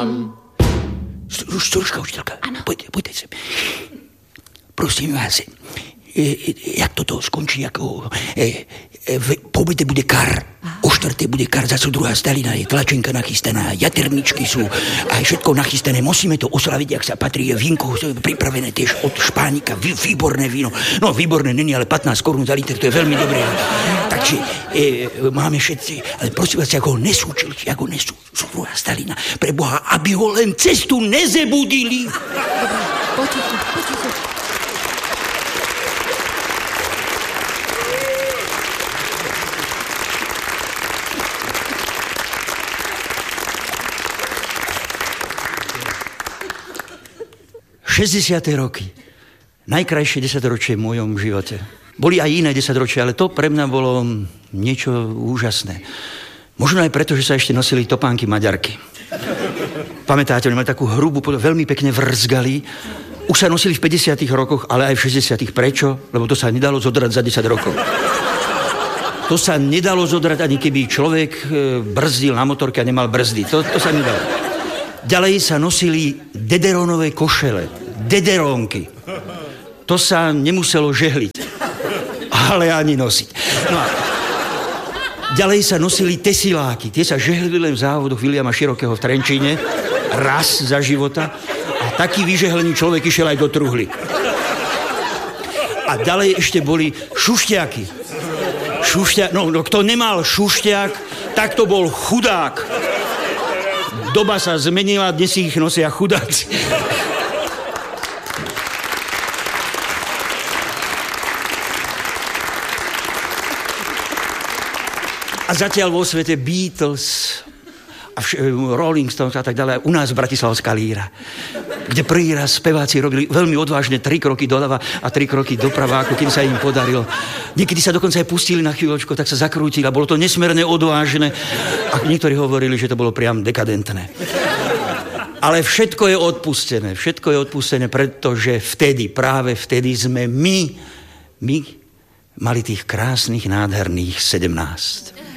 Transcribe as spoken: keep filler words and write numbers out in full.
mám. Stružka, učiteľka, poďte, poďte sem. Prosím vás, e, e, jak toto skončí, ako e, e, v, po obede bude kar, o štvrtej bude kar, zase druhá Stalina, je tlačenka nachystaná, jaterničky sú, aj všetko nachystané, musíme to oslaviť, jak sa patrí, vínko pripravené tiež od Špánika, vý, výborné víno, no výborné není, ale pätnásť korún za liter, to je veľmi dobré. Takže e, máme všetci, ale prosím vás, ako ho nesú, či ako nesú, sú druhá Stalina, pre Boha, aby ho len cestu nezebudili. Poďte, poďte, poďte. šesťdesiate roky. Najkrajšie desaťročie v mojom živote. Boli aj iné desaťročia, ale to pre mňa bolo niečo úžasné. Možno aj preto, že sa ešte nosili topánky Maďarky. Pamätáte, oni mali takú hrubú, veľmi pekne vrzgali. Už sa nosili v päťdesiatych rokoch, ale aj v šesťdesiatych. Prečo? Lebo to sa nedalo zodrať za desať rokov. To sa nedalo zodrať, ani keby človek brzdil na motorke a nemal brzdy. To, to sa nedalo. Ďalej sa nosili dederonové košele. Dederónky. To sa nemuselo žehliť, ale ani nosiť. No a ďalej sa nosili tesiláky. Tie sa žehlili len v závodoch Viliama Širokého v Trenčíne raz za života a taký vyžehlený človek išiel aj do truhly. A ďalej ešte boli šušťáky. Šušťa... No, no, kto nemal šušťák, tak to bol chudák. Doba sa zmenila, dnes ich nosia chudáci. A zatiaľ vo svete Beatles a vš- Rolling Stones a tak ďalej. U nás Bratislavská líra, kde prvý raz speváci robili veľmi odvážne tri kroky doľava a tri kroky doprava, ako kým sa im podarilo. Niekedy sa dokonca aj pustili na chvíľočku, tak sa zakrútili a bolo to nesmierne odvážne. A niektorí hovorili, že to bolo priam dekadentné. Ale všetko je odpustené. Všetko je odpustené, pretože vtedy, práve vtedy sme my, my mali tých krásnych, nádherných sedemnásť.